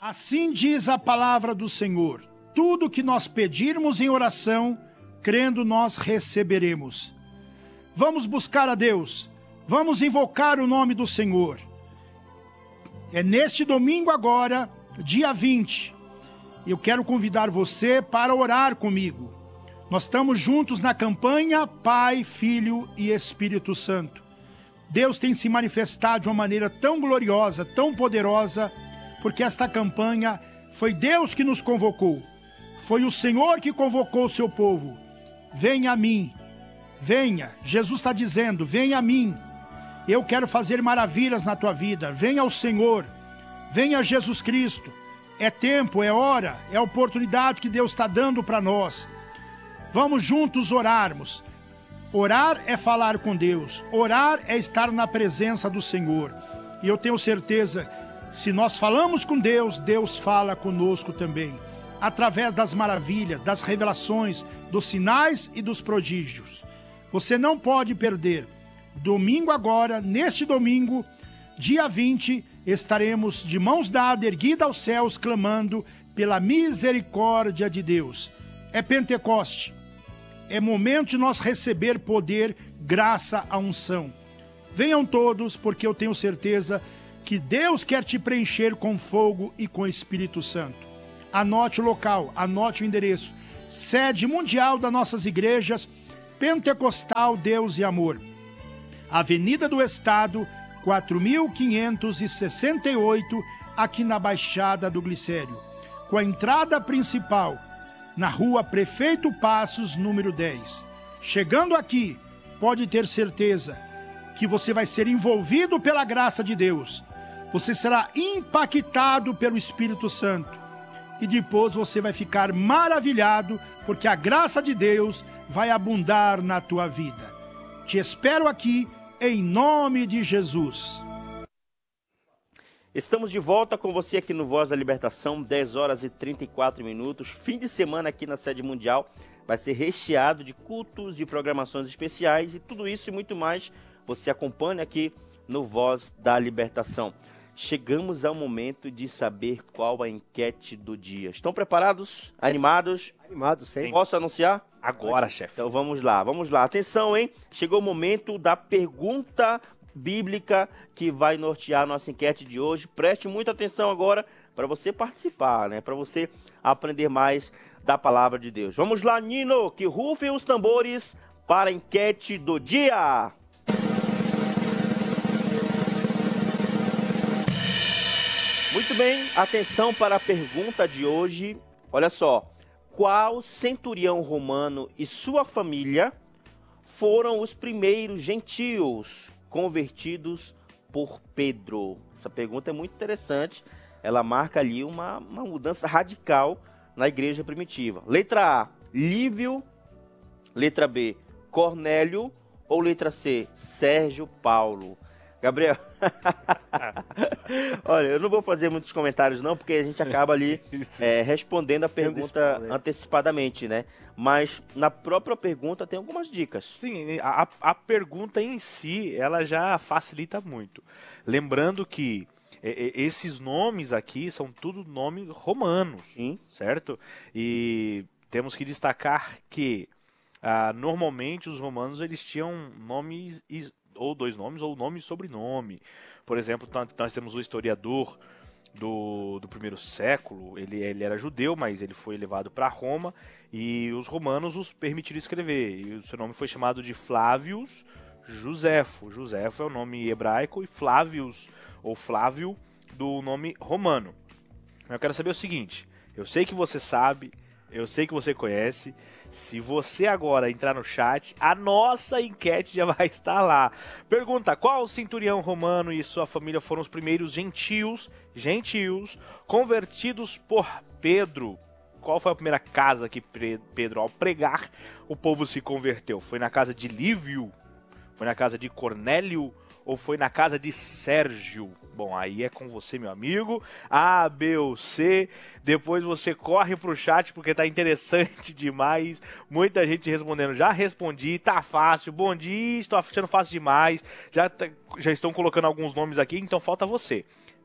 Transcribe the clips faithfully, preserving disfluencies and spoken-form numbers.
Assim diz a palavra do Senhor: tudo que nós pedirmos em oração, crendo nós receberemos. Vamos buscar a Deus, vamos invocar o nome do Senhor. É neste domingo agora, dia vinte, eu quero convidar você para orar comigo. Nós estamos juntos na campanha Pai, Filho e Espírito Santo. Deus tem se manifestado de uma maneira tão gloriosa, tão poderosa, porque esta campanha foi Deus que nos convocou. Foi o Senhor que convocou o seu povo. Venha a mim, venha. Jesus está dizendo, venha a mim. Eu quero fazer maravilhas na tua vida. Venha ao Senhor, venha a Jesus Cristo. É tempo, é hora, é a oportunidade que Deus está dando para nós. Vamos juntos orarmos. Orar é falar com Deus. Orar é estar na presença do Senhor. E eu tenho certeza, se nós falamos com Deus, Deus fala conosco também. Através das maravilhas, das revelações, dos sinais e dos prodígios. Você não pode perder. Domingo agora, neste domingo, dia vinte, estaremos de mãos dadas, erguidas aos céus, clamando pela misericórdia de Deus. É Pentecoste. É momento de nós receber poder, graça, a unção. Venham todos, porque eu tenho certeza que Deus quer te preencher com fogo e com Espírito Santo. Anote o local, anote o endereço. Sede mundial das nossas igrejas, Pentecostal Deus e Amor. Avenida do Estado, quatro mil quinhentos e sessenta e oito, aqui na Baixada do Glicério. Com a entrada principal, na rua Prefeito Passos, número dez. Chegando aqui, pode ter certeza que você vai ser envolvido pela graça de Deus. Você será impactado pelo Espírito Santo. E depois você vai ficar maravilhado, porque a graça de Deus vai abundar na tua vida. Te espero aqui, em nome de Jesus. Estamos de volta com você aqui no Voz da Libertação, dez horas e trinta e quatro minutos. Fim de semana aqui na sede mundial vai ser recheado de cultos, de programações especiais e tudo isso e muito mais você acompanha aqui no Voz da Libertação. Chegamos ao momento de saber qual a enquete do dia. Estão preparados? Animados? Animados, sim. Posso anunciar? Agora, chefe. Então vamos lá, vamos lá. Atenção, hein? Chegou o momento da pergunta bíblica que vai nortear a nossa enquete de hoje. Preste muita atenção agora para você participar, né? Para você aprender mais da palavra de Deus. Vamos lá, Nino, que rufem os tambores para a enquete do dia. Muito bem, atenção para a pergunta de hoje. Olha só, qual centurião romano e sua família foram os primeiros gentios convertidos por Pedro? Essa pergunta é muito interessante. Ela marca ali uma, uma mudança radical na igreja primitiva. Letra A, Lívio. Letra B, Cornélio. Ou letra C, Sérgio Paulo? Gabriel, olha, eu não vou fazer muitos comentários não, porque a gente acaba ali é, respondendo a pergunta antecipadamente, né? Mas na própria pergunta tem algumas dicas. Sim, a, a pergunta em si, ela já facilita muito. Lembrando que é, esses nomes aqui são tudo nomes romanos, Sim. certo? E temos que destacar que ah, normalmente os romanos eles tinham nomes ou dois nomes, ou nome e sobrenome. Por exemplo, nós temos o historiador do, do primeiro século, ele, ele era judeu, mas ele foi levado para Roma, e os romanos os permitiram escrever, e o seu nome foi chamado de Flávius Josefo. Josefo é o nome hebraico, e Flávius, ou Flávio, do nome romano. Eu quero saber o seguinte, eu sei que você sabe, eu sei que você conhece. Se você agora entrar no chat, a nossa enquete já vai estar lá. Pergunta, qual centurião romano e sua família foram os primeiros gentios, gentios convertidos por Pedro? Qual foi a primeira casa que Pedro, ao pregar, o povo se converteu? Foi na casa de Lívio? Foi na casa de Cornélio? Ou foi na casa de Sérgio? Bom, aí é com você, meu amigo. A, B ou C. Depois você corre pro chat, porque tá interessante demais. Muita gente respondendo. Já respondi, tá fácil. Bom dia, estou achando fácil demais. Já, tá, já estão colocando alguns nomes aqui, então falta você.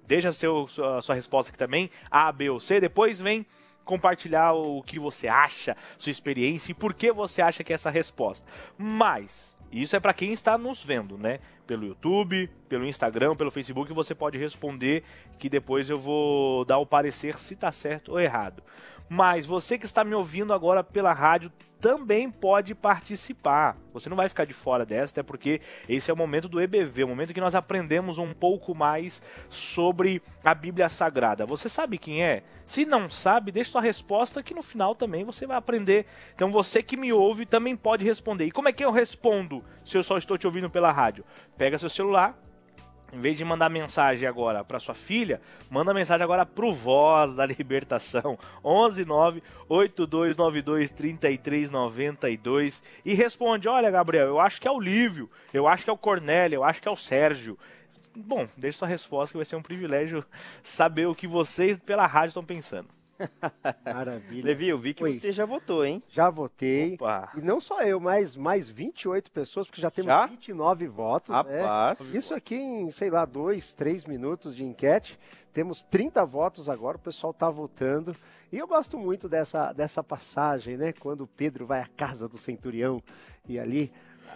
deixa seu, sua, sua resposta aqui também, A, B ou C, depois vem compartilhar o que você acha, sua experiência e por que você acha que é essa resposta. Mas isso é para quem está nos vendo, né? Pelo YouTube, pelo Instagram, pelo Facebook, você pode responder que depois eu vou dar o parecer se está certo ou errado. Mas você que está me ouvindo agora pela rádio também pode participar. Você não vai ficar de fora dessa, até porque esse é o momento do E B V, o momento que nós aprendemos um pouco mais sobre a Bíblia Sagrada. Você sabe quem é? Se não sabe, deixe sua resposta que no final também você vai aprender. Então você que me ouve também pode responder. E como é que eu respondo se eu só estou te ouvindo pela rádio? Pega seu celular. Em vez de mandar mensagem agora para sua filha, manda mensagem agora pro Voz da Libertação, onze nove oito dois nove dois três três nove dois e responde, olha Gabriel, eu acho que é o Lívio, eu acho que é o Cornélio, eu acho que é o Sérgio. Bom, deixa sua resposta que vai ser um privilégio saber o que vocês pela rádio estão pensando. Maravilha. Levi, eu vi que Oi. você já votou, hein? Já votei. Opa. E não só eu, mas mais vinte e oito pessoas, porque já temos Já? vinte e nove votos. Rapaz. Né? Isso aqui em, sei lá, dois, três minutos de enquete. Temos trinta votos agora, o pessoal está votando. E eu gosto muito dessa, dessa passagem, né? Quando Pedro vai à casa do centurião e ali...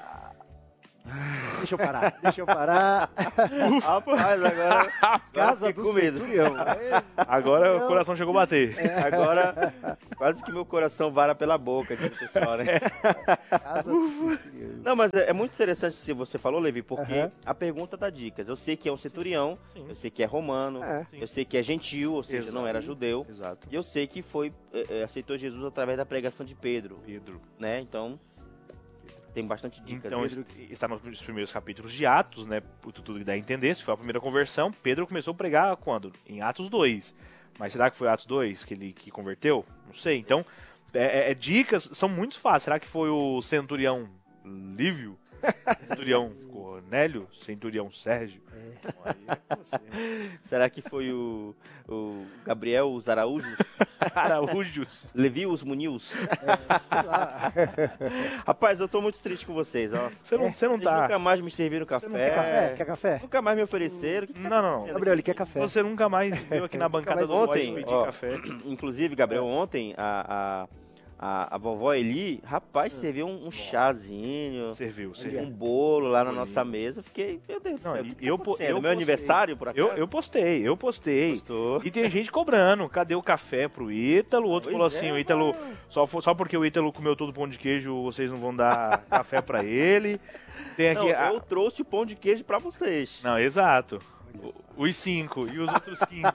Deixa eu parar, deixa eu parar. Rapaz, agora... Casa fiquei do com medo. centurião. Agora o coração chegou a bater. Agora, quase que meu coração vara pela boca, diz o pessoal, né? Casa do centurião. Não, mas é, é muito interessante se você falou, Levi, porque Aham. a pergunta dá dicas. Eu sei que é um centurião, Sim. eu sei que é romano, É. eu sei que é gentil, ou seja, não era Exato. judeu. Exato. E eu sei que foi é, é, aceitou Jesus através da pregação de Pedro, Pedro. né? Então, tem bastante dicas. Então, Pedro. est- está nos primeiros capítulos de Atos, né? Por tudo que dá a entender, se foi a primeira conversão, Pedro começou a pregar quando? Em Atos dois. Mas será que foi Atos dois que ele que converteu? Não sei. Então, é, é- é dicas, são muito fáceis. Será que foi o centurião Lívio? Centurião Cornélio? Centurião Sérgio? Aí é com você. Será que foi o, o Gabriel, os Araújos? Araújos. Levi, os Munils? Sei lá. Rapaz, eu tô muito triste com vocês, ó. Você não, você não Vocês tá. nunca mais me serviram café. não Quer café? Quer café? Nunca mais me ofereceram. O que que tá Não, não, não. acontecendo Gabriel, ele aqui? quer café. Você nunca mais veio aqui na bancada do Voz Ontem, pedir ó, café. inclusive, Gabriel, ontem a, a, a, a vovó Eli, rapaz, serviu um, um chazinho, Serviu, um serviu. bolo lá na Bolinho. nossa mesa. Eu fiquei, meu Deus do Não, céu, e o que tá eu po- acontecendo? eu Meu postei. aniversário, por acaso? Eu, eu postei, eu postei. Postou. E tem gente cobrando. Cadê o café pro Ítalo? O outro Pois falou assim: é, o Ítalo, só, fo- só porque o Ítalo comeu todo o pão de queijo, vocês não vão dar café pra ele. Tem Não, aqui. a- eu trouxe o pão de queijo pra vocês. Não, exato. O- Os cinco e os outros quinze.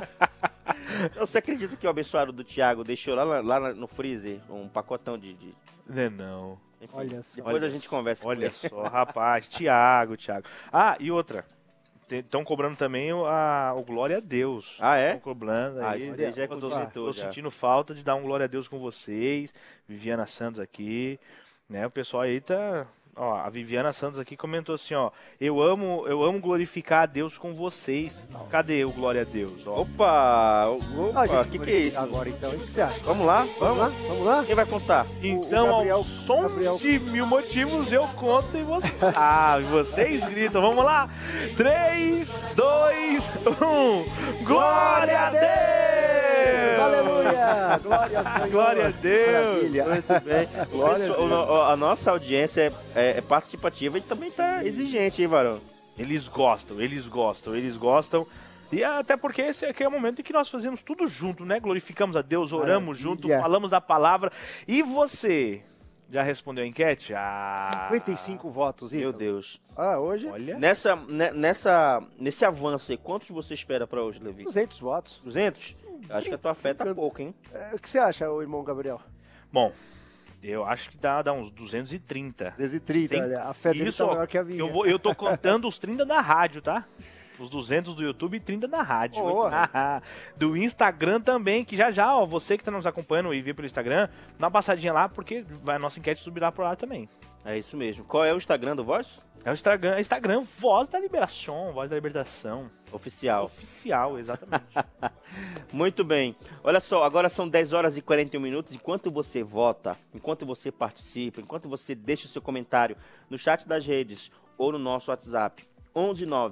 Você acredita que o abençoado do Thiago deixou lá, na- lá na- no freezer um pacotão de... de- Não, é não. enfim, Olha só. depois Olha a gente só, conversa com Olha ele. só, rapaz. Tiago, Tiago. Ah, e outra. Estão cobrando também o, a, o Glória a Deus. Ah, é? Estão cobrando Ah, aí. isso daí já é Eu tô, compositor, tô já. sentindo falta de dar um Glória a Deus com vocês. Viviana Santos aqui. Né? O pessoal aí tá... Ó, a Viviana Santos aqui comentou assim, ó. Eu amo, eu amo glorificar a Deus com vocês. Cadê o Glória a Deus? Ó, Opa! Ah, Opa, gente, o que, que é isso? Agora então, o que você acha? Vamos lá? Vamos lá? Vamos lá? Quem vai contar? então, o Gabriel- aos som Gabriel- de mil motivos, eu conto e vocês. Ah, vocês gritam. Vamos lá? três, dois, um. Glória a Deus! Aleluia! Glória a Deus! Glória a Deus! Maravilha! Muito bem. O Glória a pessoal- Deus. o- a nossa audiência é, é- é participativa e também tá exigente, hein, Varão? Eles gostam, eles gostam, eles gostam. E até porque esse aqui é o momento em que nós fazemos tudo junto, né? Glorificamos a Deus, oramos Maravilha. junto, falamos a palavra. E você? Já respondeu a enquete? Ah, cinquenta e cinco votos, Meu Ítalo. Deus. Ah, hoje, Olha. Nessa, ne- nessa, nesse avanço aí, quantos você espera pra hoje, Levi? duzentos votos. duzentos? Acho que a tua fé tá brincando. pouco, hein? É, o que você acha, ô irmão Gabriel? Bom, eu acho que dá, dá uns duzentos e trinta. duzentos e trinta, Sim. olha, a fé dele Isso, tá ó, maior que a minha. eu, vou, eu tô contando os trinta da rádio, tá? Os duzentos do YouTube e trinta da rádio. Boa. Ah, do Instagram também, que já já, ó, você que tá nos acompanhando e vê pelo Instagram, dá uma passadinha lá, porque vai, a nossa enquete subir lá por lá também. É isso mesmo. Qual é o Instagram do Voz? É o Instagram, é Instagram Voz da Liberação, Voz da Libertação. Oficial. Oficial, exatamente. Muito bem. Olha só, agora são dez horas e quarenta e um minutos. Enquanto você vota, enquanto você participa, enquanto você deixa o seu comentário no chat das redes ou no nosso WhatsApp, onze nove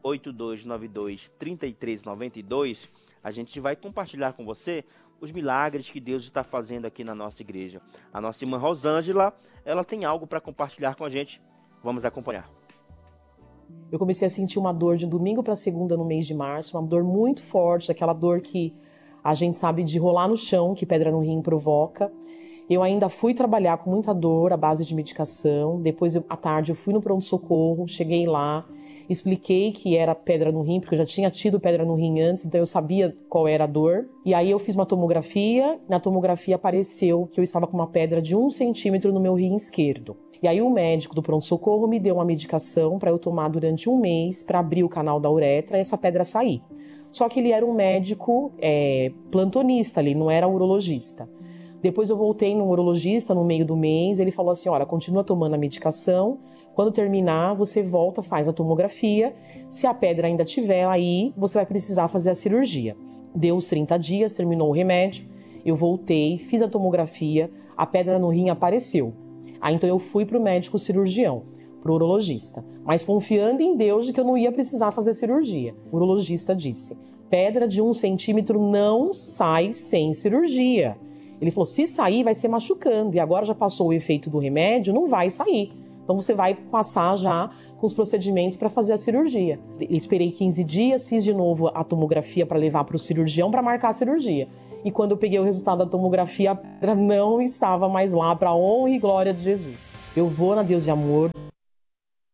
oito dois nove dois, três três nove dois, a gente vai compartilhar com você os milagres que Deus está fazendo aqui na nossa igreja. A nossa irmã Rosângela, ela tem algo para compartilhar com a gente. Vamos acompanhar. Eu comecei a sentir uma dor de domingo para segunda no mês de março, uma dor muito forte, aquela dor que a gente sabe de rolar no chão, que pedra no rim provoca. Eu ainda fui trabalhar com muita dor, à base de medicação. Depois, eu, à tarde, eu fui no pronto-socorro, cheguei lá, expliquei que era pedra no rim, porque eu já tinha tido pedra no rim antes, então eu sabia qual era a dor. E aí eu fiz uma tomografia, na tomografia apareceu que eu estava com uma pedra de um centímetro no meu rim esquerdo. E aí o médico do pronto-socorro me deu uma medicação para eu tomar durante um mês para abrir o canal da uretra e essa pedra sair. Só que ele era um médico é, plantonista, ele não era urologista. Depois eu voltei no urologista no meio do mês, ele falou assim, olha, continua tomando a medicação, quando terminar você volta, faz a tomografia, se a pedra ainda tiver aí, você vai precisar fazer a cirurgia. Deu os trinta dias, terminou o remédio, eu voltei, fiz a tomografia, a pedra no rim apareceu. Aí então eu fui para o médico cirurgião, para o urologista, mas confiando em Deus de que eu não ia precisar fazer cirurgia. O urologista disse, pedra de um centímetro não sai sem cirurgia. Ele falou, se sair vai ser machucando, e agora já passou o efeito do remédio, não vai sair. Então você vai passar já com os procedimentos para fazer a cirurgia. Esperei quinze dias, fiz de novo a tomografia para levar para o cirurgião para marcar a cirurgia. E quando eu peguei o resultado da tomografia, a pedra não estava mais lá, para a honra e glória de Jesus. Eu vou na Deus de Amor,